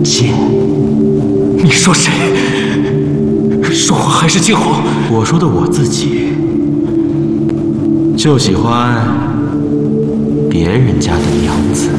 贱！ 你说谁？说我还是惊鸿？ 我说的我自己，就喜欢别人家的娘子。